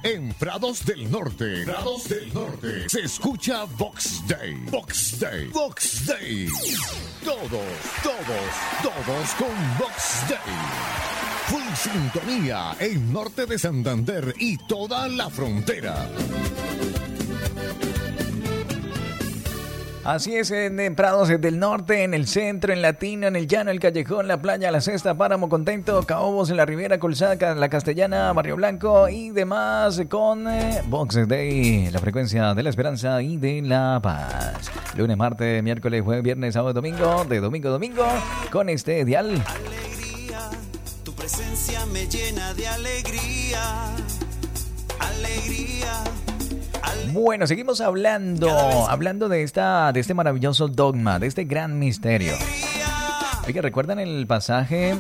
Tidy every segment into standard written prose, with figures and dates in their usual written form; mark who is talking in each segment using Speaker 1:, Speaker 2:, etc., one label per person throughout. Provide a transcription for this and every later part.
Speaker 1: En Prados del Norte. Prados del Norte. Se escucha Vox Day. Vox Day. Vox Day. Todos con Vox Day. Full sintonía en norte de Santander y toda la frontera.
Speaker 2: Así es, en Prados del Norte, en el centro, en Latino, en el Llano, el Callejón, la Playa, la Cesta, Páramo, Contento, Caobos, en la Riviera, Colzaca, la Castellana, Barrio Blanco y demás con Vox Day, la frecuencia de la esperanza y de la paz. Lunes, martes, miércoles, jueves, viernes, sábado, domingo, de domingo a domingo, con este dial.
Speaker 3: Alegría, tu presencia me llena de alegría, alegría.
Speaker 2: Bueno, seguimos hablando de este maravilloso dogma, de este gran misterio. Oiga, ¿recuerdan el pasaje?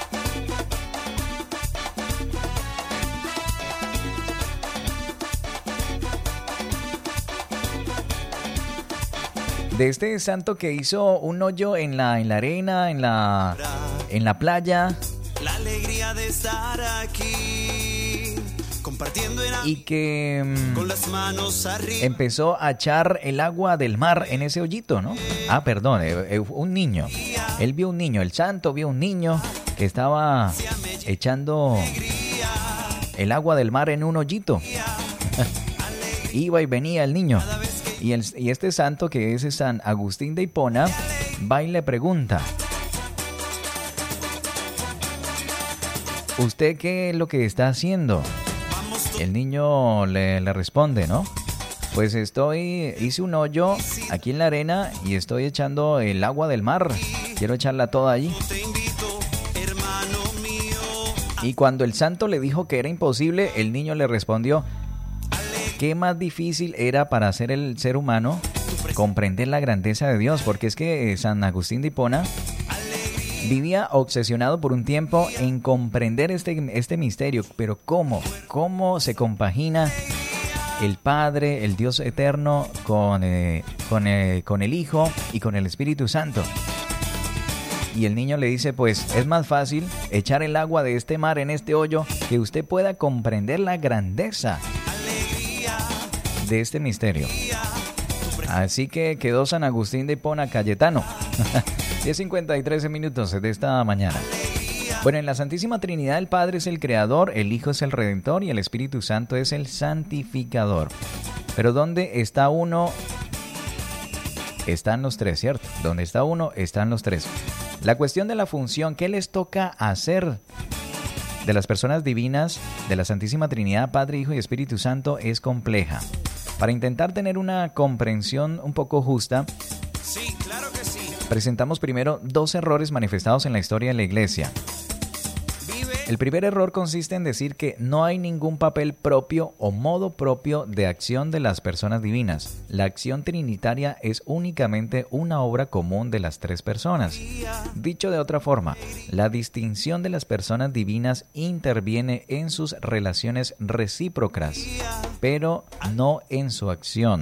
Speaker 2: De este santo que hizo un hoyo en la arena, en la playa.
Speaker 3: La alegría de estar aquí.
Speaker 2: Y que
Speaker 3: con las manos arriba.
Speaker 2: empezó a echar el agua del mar en ese hoyito, ¿no? Ah, perdón, un niño. Él vio un niño, el santo vio un niño que estaba echando el agua del mar en un hoyito. Iba y venía el niño. Y este santo, que es San Agustín de Hipona, va y le pregunta: ¿usted qué es lo que está haciendo? El niño le responde, ¿no? Pues hice un hoyo aquí en la arena y estoy echando el agua del mar. Quiero echarla toda allí. Y cuando el santo le dijo que era imposible, el niño le respondió: ¿qué más difícil era para hacer el ser humano comprender la grandeza de Dios? Porque es que San Agustín de Hipona vivía obsesionado por un tiempo en comprender este misterio. Pero ¿cómo se compagina el Padre, el Dios eterno, con el Hijo y con el Espíritu Santo? Y el niño le dice: pues es más fácil echar el agua de este mar en este hoyo, que usted pueda comprender la grandeza de este misterio. Así que quedó San Agustín de Hipona Cayetano. 10:53 minutos de esta mañana. Bueno, en la Santísima Trinidad el Padre es el Creador, el Hijo es el Redentor y el Espíritu Santo es el Santificador. Pero ¿dónde está uno? Están los tres, ¿cierto? Donde está uno, están los tres. La cuestión de la función, ¿qué les toca hacer de las personas divinas de la Santísima Trinidad, Padre, Hijo y Espíritu Santo, es compleja? Para intentar tener una comprensión un poco justa,
Speaker 3: sí, claro que sí.
Speaker 2: Presentamos primero dos errores manifestados en la historia de la Iglesia. El primer error consiste en decir que no hay ningún papel propio o modo propio de acción de las personas divinas. La acción trinitaria es únicamente una obra común de las tres personas. Dicho de otra forma, la distinción de las personas divinas interviene en sus relaciones recíprocas, pero no en su acción.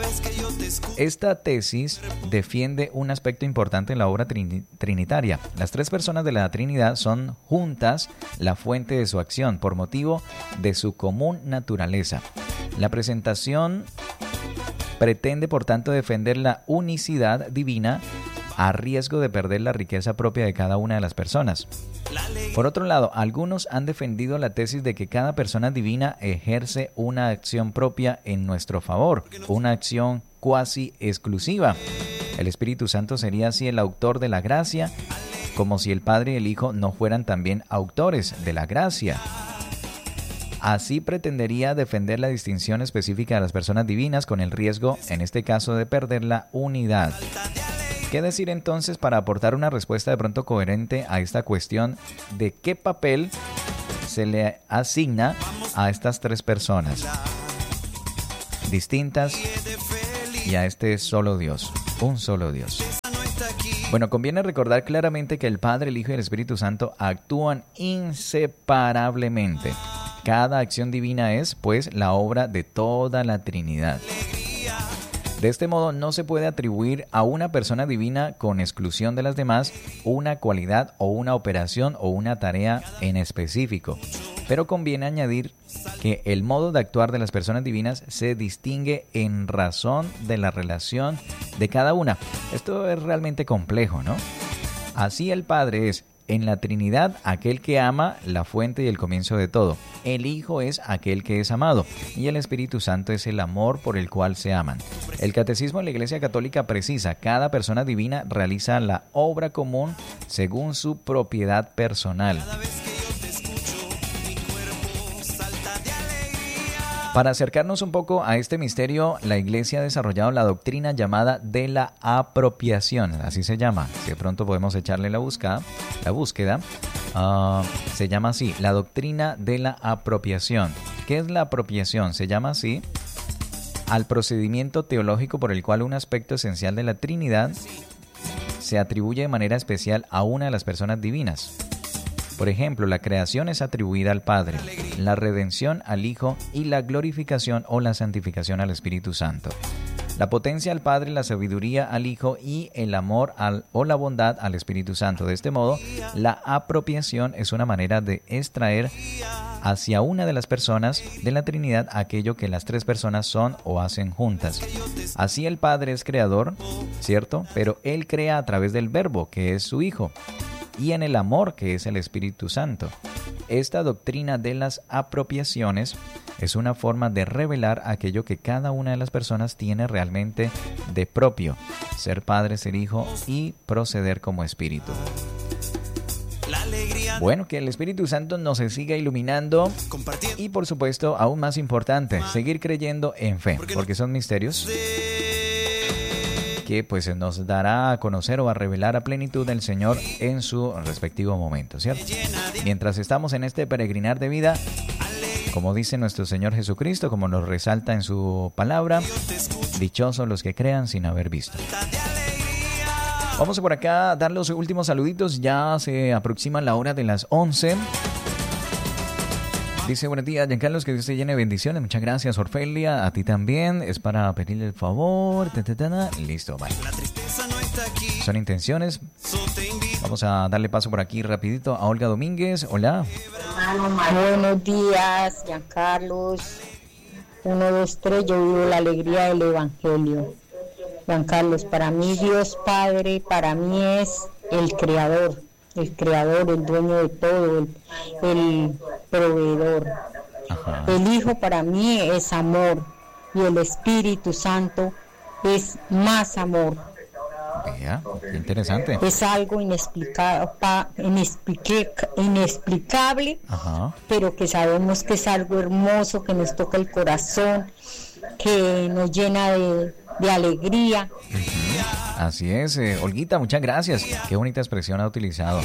Speaker 2: Esta tesis defiende un aspecto importante en la obra trinitaria. Las tres personas de la Trinidad son juntas la fuente de su acción por motivo de su común naturaleza. La presentación pretende, por tanto, defender la unicidad divina a riesgo de perder la riqueza propia de cada una de las personas. Por otro lado, algunos han defendido la tesis de que cada persona divina ejerce una acción propia en nuestro favor, una acción cuasi exclusiva. El Espíritu Santo sería así el autor de la gracia, como si el Padre y el Hijo no fueran también autores de la gracia. Así pretendería defender la distinción específica de las personas divinas con el riesgo, en este caso, de perder la unidad. ¿Qué decir entonces para aportar una respuesta de pronto coherente a esta cuestión de qué papel se le asigna a estas tres personas distintas y a este solo Dios, un solo Dios? Bueno, conviene recordar claramente que el Padre, el Hijo y el Espíritu Santo actúan inseparablemente. Cada acción divina es, pues, la obra de toda la Trinidad. De este modo, no se puede atribuir a una persona divina, con exclusión de las demás, una cualidad o una operación o una tarea en específico. Pero conviene añadir que el modo de actuar de las personas divinas se distingue en razón de la relación de cada una. Esto es realmente complejo, ¿no? Así el Padre es en la Trinidad aquel que ama, la fuente y el comienzo de todo. El Hijo es aquel que es amado y el Espíritu Santo es el amor por el cual se aman. El Catecismo de la Iglesia Católica precisa: cada persona divina realiza la obra común según su propiedad personal. Para acercarnos un poco a este misterio, la Iglesia ha desarrollado la doctrina llamada de la apropiación, así se llama. Si de pronto podemos echarle la búsqueda, se llama así, la doctrina de la apropiación. ¿Qué es la apropiación? Se llama así al procedimiento teológico por el cual un aspecto esencial de la Trinidad se atribuye de manera especial a una de las personas divinas. Por ejemplo, la creación es atribuida al Padre, la redención al Hijo y la glorificación o la santificación al Espíritu Santo. La potencia al Padre, la sabiduría al Hijo y el amor o la bondad al Espíritu Santo. De este modo, la apropiación es una manera de extraer hacia una de las personas de la Trinidad aquello que las tres personas son o hacen juntas. Así el Padre es creador, ¿cierto? Pero Él crea a través del Verbo, que es su Hijo, y en el amor, que es el Espíritu Santo. Esta doctrina de las apropiaciones es una forma de revelar aquello que cada una de las personas tiene realmente de propio: ser Padre, ser Hijo y proceder como Espíritu. Bueno, que el Espíritu Santo nos siga iluminando y, por supuesto, aún más importante, seguir creyendo en fe, porque son misterios que pues nos dará a conocer o a revelar a plenitud el Señor en su respectivo momento, ¿cierto? Mientras estamos en este peregrinar de vida, como dice nuestro Señor Jesucristo, como nos resalta en su palabra, dichosos los que crean sin haber visto. Vamos por acá a dar los últimos saluditos, ya se aproxima la hora de las 11. Dice: buenos días, Giancarlos, que Dios te llene de bendiciones. Muchas gracias, Orfelia. A ti también. Es para pedirle el favor. Listo, vale. Son intenciones. Vamos a darle paso por aquí rapidito a Olga Domínguez. Hola.
Speaker 4: Buenos días, Giancarlos. 1, 2, 3. Yo vivo la alegría del Evangelio. Giancarlos, para mí Dios Padre, para mí es el Creador, el dueño de todo, el proveedor.
Speaker 2: Ajá.
Speaker 4: El Hijo para mí es amor y el Espíritu Santo es más amor.
Speaker 2: Vea, qué interesante.
Speaker 4: Es algo inexplicable,
Speaker 2: Ajá.
Speaker 4: pero que sabemos que es algo hermoso, que nos toca el corazón, que nos llena de alegría.
Speaker 2: Así es, Olguita, muchas gracias. Qué bonita expresión ha utilizado.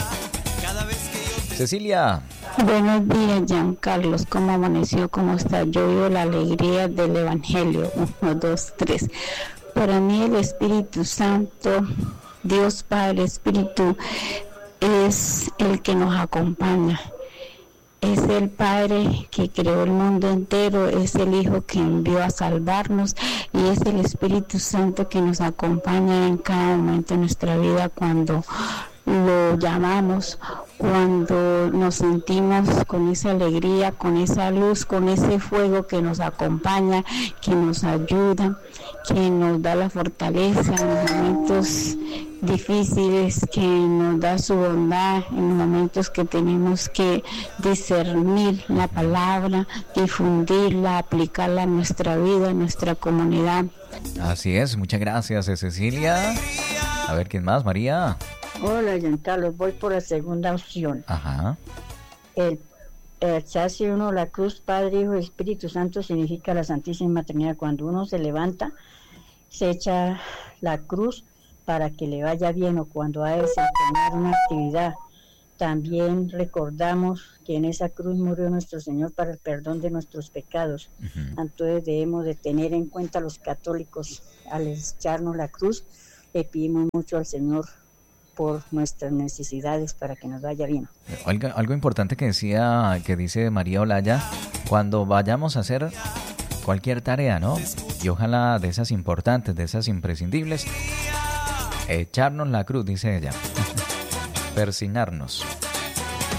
Speaker 2: Cecilia.
Speaker 5: Buenos días, Giancarlos. ¿Cómo amaneció? ¿Cómo está? Yo vivo la alegría del Evangelio. 1, 2, 3. Para mí el Espíritu Santo, Dios Padre Espíritu, es el que nos acompaña. Es el Padre que creó el mundo entero, es el Hijo que envió a salvarnos y es el Espíritu Santo que nos acompaña en cada momento de nuestra vida cuando lo llamamos, cuando nos sentimos con esa alegría, con esa luz, con ese fuego que nos acompaña, que nos ayuda, que nos da la fortaleza en los momentos difíciles, que nos da su bondad en los momentos que tenemos que discernir la palabra, difundirla, aplicarla a nuestra vida, a nuestra comunidad.
Speaker 2: Así es, muchas gracias, Cecilia. A ver, ¿quién más? María.
Speaker 6: Hola, Giancarlos, voy por la segunda opción.
Speaker 2: Ajá.
Speaker 6: El echarse uno la cruz, Padre, Hijo y Espíritu Santo, significa la Santísima Trinidad. Cuando uno se levanta, se echa la cruz para que le vaya bien, o cuando ha de desempeñar una actividad. También recordamos que en esa cruz murió nuestro Señor para el perdón de nuestros pecados.
Speaker 2: Uh-huh.
Speaker 6: Entonces debemos de tener en cuenta los católicos, al echarnos la cruz, le pedimos mucho al Señor por nuestras necesidades para que nos vaya bien.
Speaker 2: Algo importante que dice María Olaya: cuando vayamos a hacer cualquier tarea, ¿no? Y ojalá de esas importantes, de esas imprescindibles, echarnos la cruz, dice ella. Persignarnos.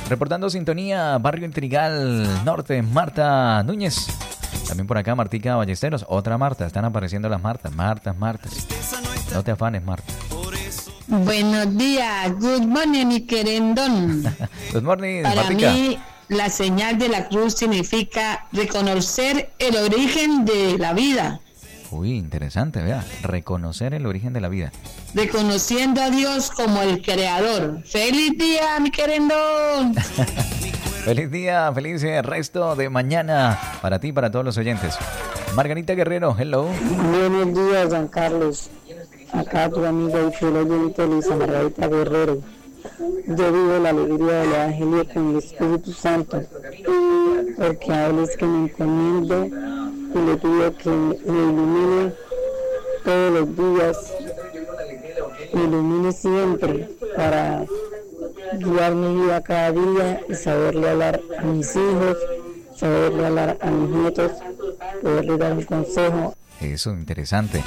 Speaker 2: Reportando sintonía, Barrio Intrigal Norte, Marta Núñez. También por acá, Martica Ballesteros. Otra Marta, están apareciendo las Martas. No te afanes, Marta.
Speaker 7: Buenos días, good morning, mi querendón.
Speaker 2: Good morning,
Speaker 7: Para
Speaker 2: Martica.
Speaker 7: mí, la señal de la cruz significa reconocer el origen de la vida.
Speaker 2: Uy, interesante, vea. Reconocer el origen de la vida.
Speaker 7: Reconociendo a Dios como el creador. ¡Feliz día, mi querendón!
Speaker 2: Feliz día, feliz resto de mañana para ti y para todos los oyentes. Margarita Guerrero, hello.
Speaker 4: Buenos días, Giancarlos. Acá tu amiga y fiel oyente Luisa Margarita Guerrero. Yo vivo la alegría del Evangelio con el Espíritu Santo, porque a Él es que me encomiendo y le pido que me ilumine todos los días, me ilumine siempre para guiar mi vida cada día y saberle hablar a mis hijos, saberle hablar a mis nietos, poderle dar un consejo.
Speaker 2: Eso, interesante.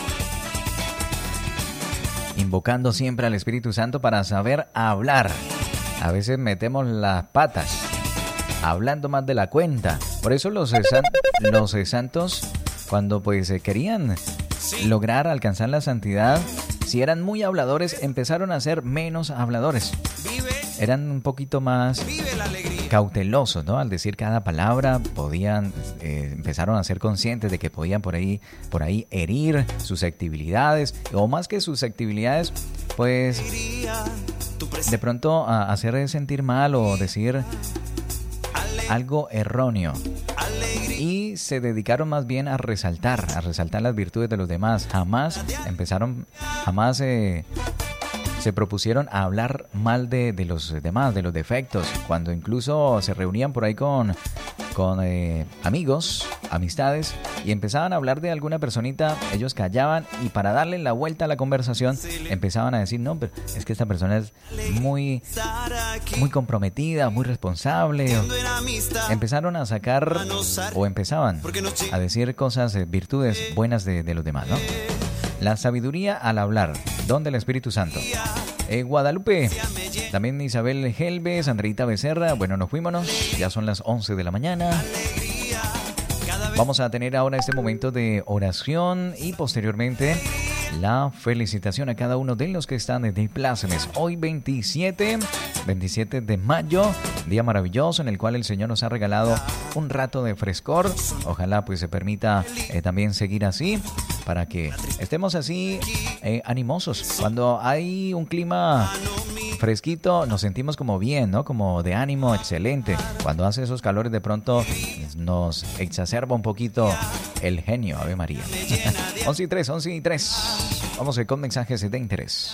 Speaker 2: Invocando siempre al Espíritu Santo para saber hablar. A veces metemos las patas, hablando más de la cuenta. Por eso los santos, cuando pues querían lograr alcanzar la santidad, si eran muy habladores, empezaron a ser menos habladores. Eran un poquito más cautelosos, ¿no? Al decir cada palabra, empezaron a ser conscientes de que podían por ahí herir susceptibilidades, o más que susceptibilidades, pues de pronto hacer sentir mal o decir algo erróneo. Y se dedicaron más bien a resaltar las virtudes de los demás. Jamás se propusieron a hablar mal de los demás, de los defectos. Cuando incluso se reunían por ahí con amigos, amistades, y empezaban a hablar de alguna personita, ellos callaban y para darle la vuelta a la conversación empezaban a decir, no, pero es que esta persona es muy comprometida, muy responsable. Empezaron a sacar o empezaban a decir cosas, virtudes buenas de los demás, ¿no? La sabiduría al hablar, don del Espíritu Santo. Guadalupe, también Isabel Helves, Andreita Becerra. Bueno, nos fuímonos, ya son las 11 de la mañana. Vamos a tener ahora este momento de oración y posteriormente la felicitación a cada uno de los que están de plácemes. Hoy 27 de mayo, día maravilloso en el cual el Señor nos ha regalado un rato de frescor. Ojalá pues se permita también seguir así, para que estemos así animosos. Cuando hay un clima fresquito nos sentimos como bien, ¿no? Como de ánimo excelente. Cuando hace esos calores de pronto nos exacerba un poquito el genio. Ave María. 11:03. Vamos con mensajes de interés.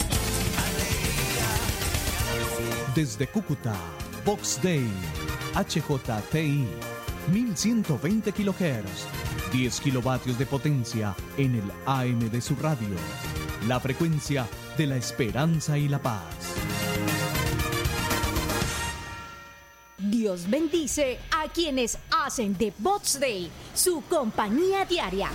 Speaker 8: Desde Cúcuta, Box Day, HJTI, 1120 kHz, 10 kilovatios de potencia en el AM de su radio. La frecuencia de la esperanza y la paz.
Speaker 9: Dios bendice a quienes hacen de Box Day su compañía diaria.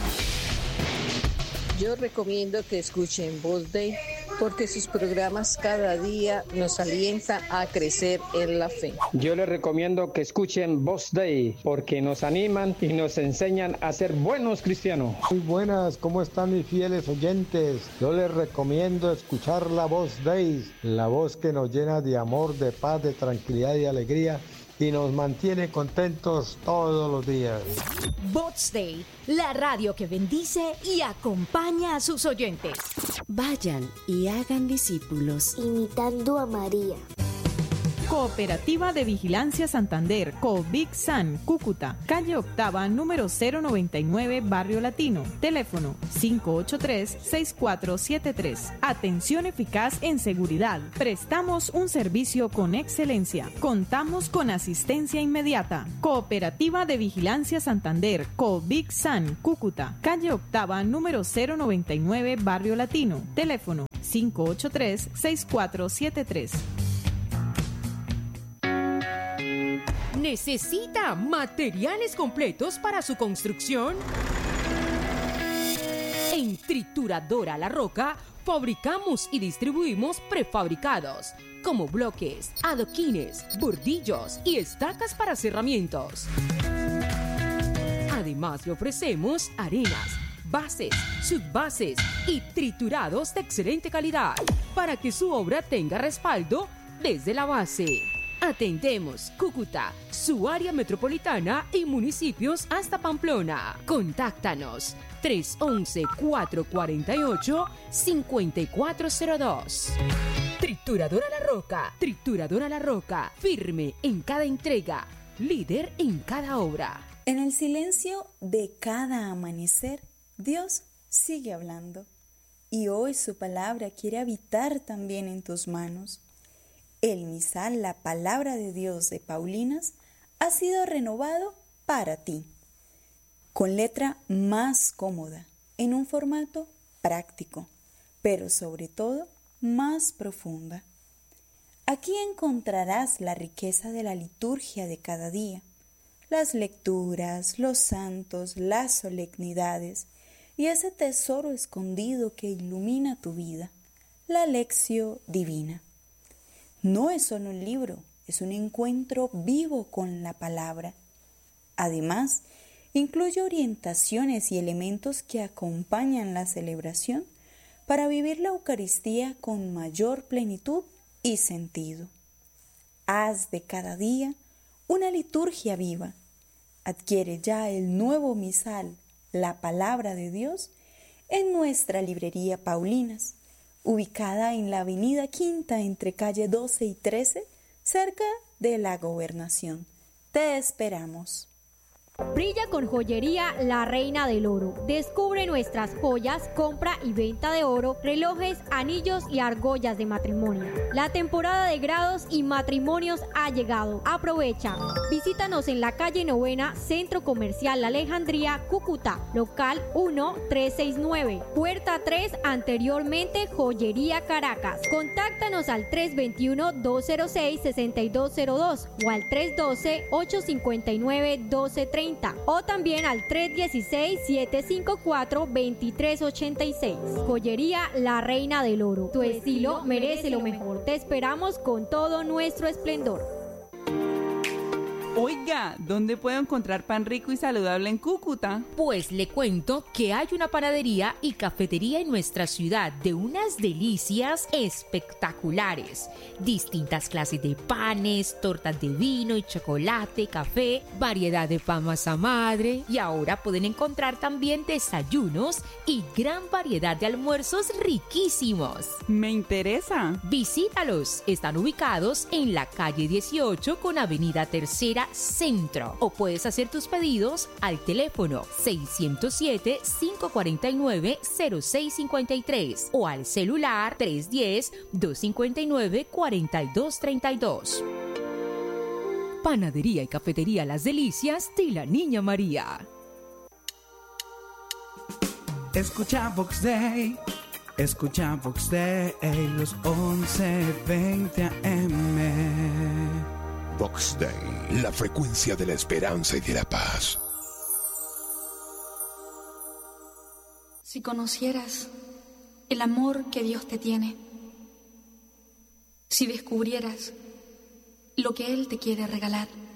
Speaker 10: Yo recomiendo que escuchen Box Day porque sus programas cada día nos alientan a crecer en la fe.
Speaker 11: Yo les recomiendo que escuchen Box Day porque nos animan y nos enseñan a ser buenos cristianos.
Speaker 12: Muy buenas, ¿cómo están mis fieles oyentes? Yo les recomiendo escuchar la Box Day, la voz que nos llena de amor, de paz, de tranquilidad y alegría y nos mantiene contentos todos los días.
Speaker 9: Box Day, la radio que bendice y acompaña a sus oyentes.
Speaker 13: Vayan y hagan discípulos imitando a María.
Speaker 14: Cooperativa de Vigilancia Santander, COVIC-SAN, Cúcuta, calle Octava, número 099, Barrio Latino. Teléfono 583-6473. Atención eficaz en seguridad. Prestamos un servicio con excelencia. Contamos con asistencia inmediata. Cooperativa de Vigilancia Santander, COVIC-SAN, Cúcuta, calle Octava, número 099, Barrio Latino. Teléfono 583-6473.
Speaker 9: ¿Necesita materiales completos para su construcción?
Speaker 15: En Trituradora La Roca fabricamos y distribuimos prefabricados como bloques, adoquines, bordillos y estacas para cerramientos. Además le ofrecemos arenas, bases, subbases y triturados de excelente calidad para que su obra tenga respaldo desde la base. Atendemos Cúcuta, su área metropolitana y municipios hasta Pamplona. Contáctanos 311-448-5402. Trituradora La Roca, firme en cada entrega, líder en cada obra.
Speaker 16: En el silencio de cada amanecer, Dios sigue hablando. Y hoy su palabra quiere habitar también en tus manos. El misal, la palabra de Dios de Paulinas, ha sido renovado para ti, con letra más cómoda, en un formato práctico, pero sobre todo más profunda. Aquí encontrarás la riqueza de la liturgia de cada día, las lecturas, los santos, las solemnidades y ese tesoro escondido que ilumina tu vida, la lección divina. No es solo un libro, es un encuentro vivo con la palabra. Además, incluye orientaciones y elementos que acompañan la celebración para vivir la Eucaristía con mayor plenitud y sentido. Haz de cada día una liturgia viva. Adquiere ya el nuevo misal, la palabra de Dios, en nuestra librería Paulinas, ubicada en la avenida Quinta entre calle 12 y 13, cerca de la Gobernación. Te esperamos.
Speaker 9: Brilla con Joyería La Reina del Oro. Descubre nuestras joyas, compra y venta de oro, relojes, anillos y argollas de matrimonio. La temporada de grados y matrimonios ha llegado. Aprovecha. Visítanos en la calle 9, Centro Comercial La Alejandría, Cúcuta, local 1369, puerta 3, anteriormente Joyería Caracas. Contáctanos al 321-206-6202 o al 312-859-1230. O también al 316-754-2386. Joyería La Reina del Oro. Tu estilo merece lo mejor. Te esperamos con todo nuestro esplendor.
Speaker 17: Oiga, ¿dónde puedo encontrar pan rico y saludable en Cúcuta?
Speaker 15: Pues le cuento que hay una panadería y cafetería en nuestra ciudad de unas delicias espectaculares. Distintas clases de panes, tortas de vino y chocolate, café, variedad de pan masa madre. Y ahora pueden encontrar también desayunos y gran variedad de almuerzos riquísimos.
Speaker 17: Me interesa.
Speaker 15: Visítalos. Están ubicados en la calle 18 con avenida Tercera Centro, o puedes hacer tus pedidos al teléfono 607-549-0653 o al celular 310-259-4232. Panadería y Cafetería Las Delicias de la Niña María.
Speaker 18: Escucha Vox Day, escucha Vox Day, los 11:20 AM.
Speaker 1: Vox Day, la frecuencia de la esperanza y de la paz.
Speaker 19: Si conocieras el amor que Dios te tiene, si descubrieras lo que Él te quiere regalar,